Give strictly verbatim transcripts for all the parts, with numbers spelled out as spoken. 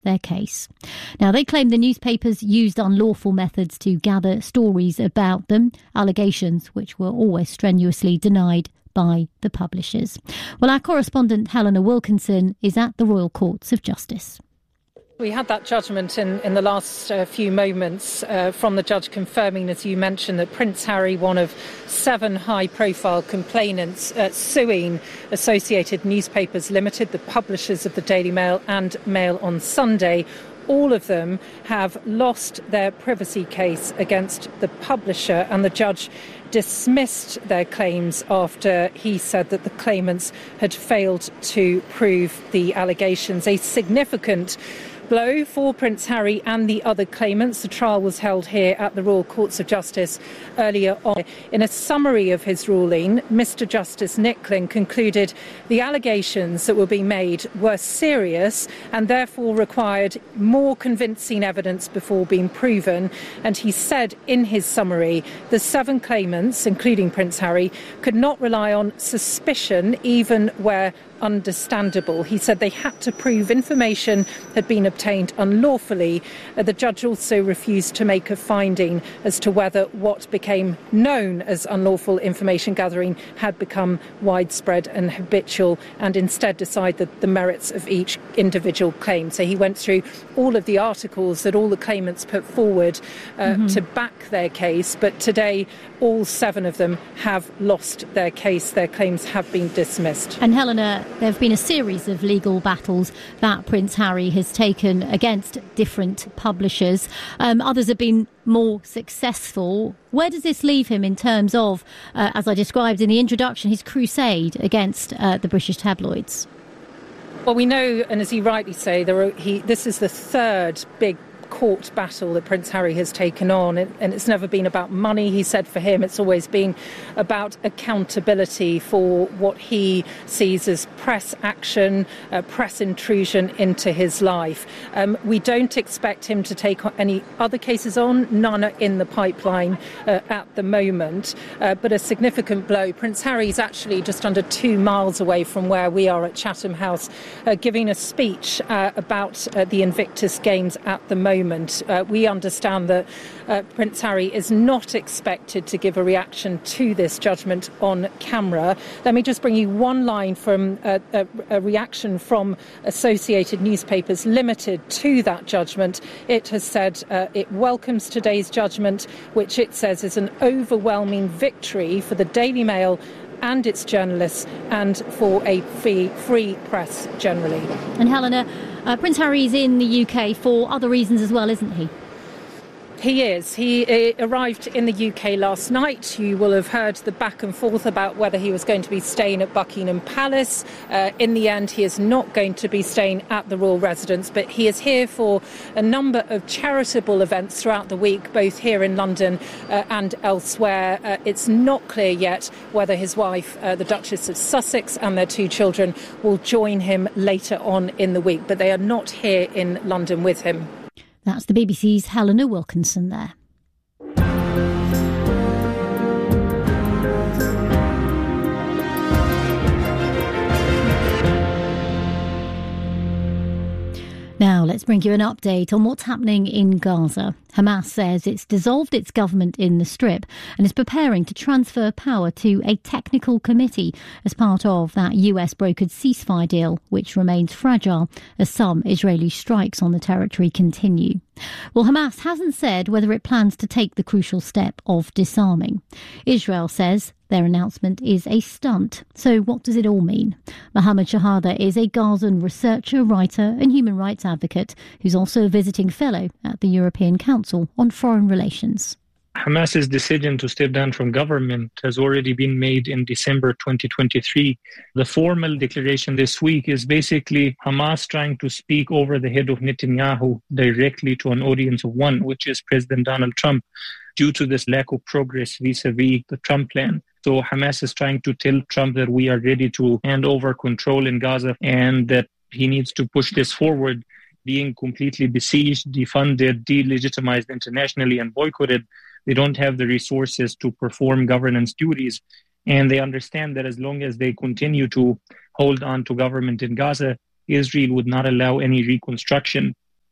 their case. Now, they claim the newspapers used unlawful methods to gather stories about them, allegations which were always strenuously denied by the publishers. Well, our correspondent Helena Wilkinson is at the Royal Courts of Justice. We had that judgment in, in the last uh, few moments uh, from the judge confirming, as you mentioned, that Prince Harry, one of seven high-profile complainants uh, suing Associated Newspapers Limited, the publishers of the Daily Mail and Mail on Sunday, all of them have lost their privacy case against the publisher, and the judge dismissed their claims after he said that the claimants had failed to prove the allegations. A significant blow for Prince Harry and the other claimants. The trial was held here at the Royal Courts of Justice earlier on. In a summary of his ruling, Mister Justice Nicklin concluded the allegations that were being made were serious and therefore required more convincing evidence before being proven. And he said in his summary, the seven claimants, including Prince Harry, could not rely on suspicion even where understandable. He said they had to prove information had been obtained unlawfully. Uh, the judge also refused to make a finding as to whether what became known as unlawful information gathering had become widespread and habitual, and instead decided the merits of each individual claim. So he went through all of the articles that all the claimants put forward uh, mm-hmm. to back their case, but today all seven of them have lost their case. Their claims have been dismissed. And Helena, there have been a series of legal battles that Prince Harry has taken against different publishers. Um, others have been more successful. Where does this leave him in terms of, uh, as I described in the introduction, his crusade against uh, the British tabloids? Well, we know, and as you rightly say, there are, he, this is the third big court battle that Prince Harry has taken on, and it's never been about money. He said for him it's always been about accountability for what he sees as press action, uh, press intrusion into his life. Um, we don't expect him to take any other cases on. None are in the pipeline uh, at the moment, uh, but a significant blow. Prince Harry's actually just under two miles away from where we are at Chatham House, uh, giving a speech uh, about uh, the Invictus Games at the moment. Uh, we understand that uh, Prince Harry is not expected to give a reaction to this judgment on camera. Let me just bring you one line from uh, a, a reaction from Associated Newspapers Limited to that judgment. It has said uh, it welcomes today's judgment, which it says is an overwhelming victory for the Daily Mail and its journalists and for a free, free press generally. And Helena, uh, Prince Harry's in the U K for other reasons as well, isn't he? He is. He uh, arrived in the U K last night. You will have heard the back and forth about whether he was going to be staying at Buckingham Palace. Uh, in the end, he is not going to be staying at the royal residence, but he is here for a number of charitable events throughout the week, both here in London uh, and elsewhere. Uh, it's not clear yet whether his wife, uh, the Duchess of Sussex, and their two children will join him later on in the week, but they are not here in London with him. That's the B B C's Helena Wilkinson there. Now, let's bring you an update on what's happening in Gaza. Hamas says it's dissolved its government in the Strip and is preparing to transfer power to a technical committee as part of that U S-brokered ceasefire deal, which remains fragile as some Israeli strikes on the territory continue. Well, Hamas hasn't said whether it plans to take the crucial step of disarming. Israel says their announcement is a stunt. So what does it all mean? Mohammed Shahada is a Gazan researcher, writer and human rights advocate who's also a visiting fellow at the European Council on Foreign Relations. Hamas's decision to step down from government has already been made in December twenty twenty-three. The formal declaration this week is basically Hamas trying to speak over the head of Netanyahu directly to an audience of one, which is President Donald Trump, due to this lack of progress vis-a-vis the Trump plan. So Hamas is trying to tell Trump that we are ready to hand over control in Gaza and that he needs to push this forward. Being completely besieged, defunded, delegitimized internationally and boycotted, they don't have the resources to perform governance duties. And they understand that as long as they continue to hold on to government in Gaza, Israel would not allow any reconstruction.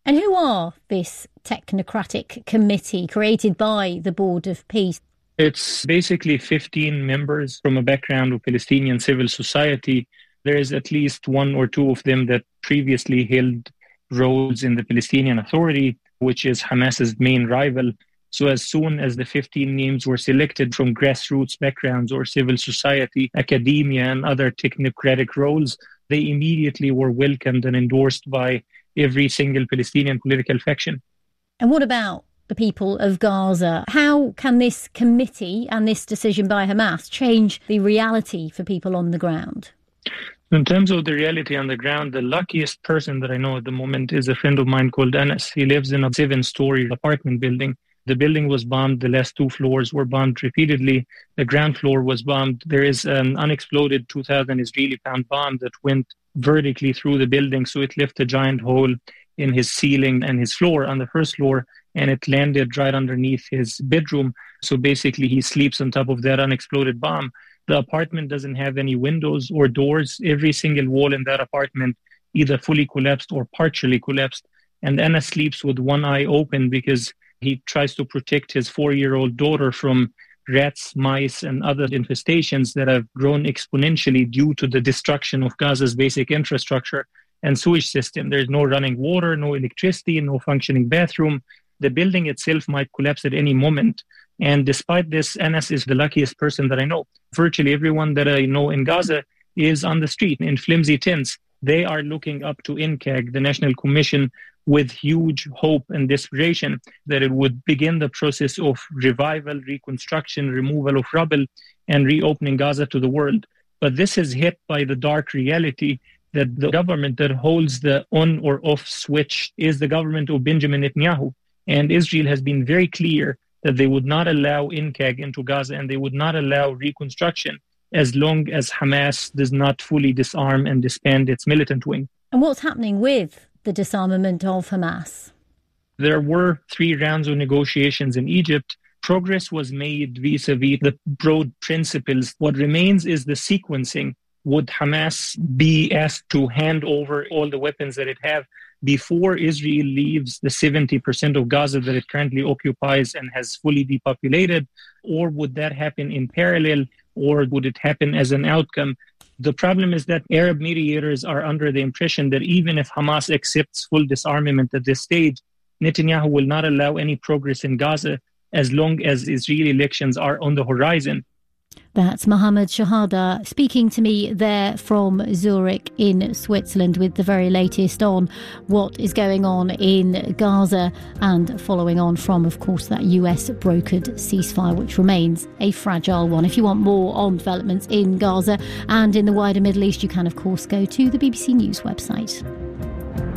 And who are this technocratic committee created by the Board of Peace? It's basically fifteen members from a background of Palestinian civil society. There is at least one or two of them that previously held roles in the Palestinian Authority, which is Hamas's main rival. So as soon as the fifteen names were selected from grassroots backgrounds or civil society, academia, and other technocratic roles, they immediately were welcomed and endorsed by every single Palestinian political faction. And what about the people of Gaza? How can this committee and this decision by Hamas change the reality for people on the ground? In terms of the reality on the ground, the luckiest person that I know at the moment is a friend of mine called Anas. He lives in a seven-story apartment building. The building was bombed. The last two floors were bombed repeatedly. The ground floor was bombed. There is an unexploded two thousand Israeli pound bomb that went vertically through the building, so it left a giant hole in his ceiling and his floor on the first floor, and it landed right underneath his bedroom. So basically he sleeps on top of that unexploded bomb. The apartment doesn't have any windows or doors. Every single wall in that apartment either fully collapsed or partially collapsed. And Anna sleeps with one eye open because he tries to protect his four-year-old daughter from rats, mice, and other infestations that have grown exponentially due to the destruction of Gaza's basic infrastructure and sewage system. There's no running water, no electricity, no functioning bathroom. The building itself might collapse at any moment. And despite this, Anas is the luckiest person that I know. Virtually everyone that I know in Gaza is on the street in flimsy tents. They are looking up to N C A G, the National Commission, with huge hope and desperation that it would begin the process of revival, reconstruction, removal of rubble, and reopening Gaza to the world. But this is hit by the dark reality that the government that holds the on or off switch is the government of Benjamin Netanyahu. And Israel has been very clear that they would not allow N C A G into Gaza and they would not allow reconstruction as long as Hamas does not fully disarm and disband its militant wing. And what's happening with the disarmament of Hamas? There were three rounds of negotiations in Egypt. Progress was made vis-a-vis the broad principles. What remains is the sequencing. Would Hamas be asked to hand over all the weapons that it have before Israel leaves the seventy percent of Gaza that it currently occupies and has fully depopulated? Or would that happen in parallel? Or would it happen as an outcome? The problem is that Arab mediators are under the impression that even if Hamas accepts full disarmament at this stage, Netanyahu will not allow any progress in Gaza as long as Israeli elections are on the horizon. That's Mohammed Shahada speaking to me there from Zurich in Switzerland with the very latest on what is going on in Gaza and following on from, of course, that U S brokered ceasefire, which remains a fragile one. If you want more on developments in Gaza and in the wider Middle East, you can, of course, go to the B B C News website.